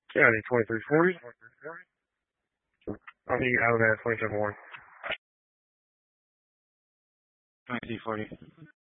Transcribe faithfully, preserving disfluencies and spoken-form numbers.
County twenty-three forty. I need out of that twenty-seven one. twenty-three forty.